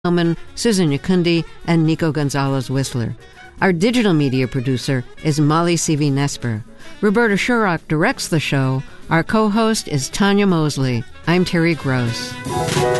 Susan Yakundi, and Nico Gonzalez-Whistler. Our digital media producer is Molly Seavey-Nesper. Roberta Shurrock directs the show. Our co-host is Tanya Mosley. I'm Terry Gross.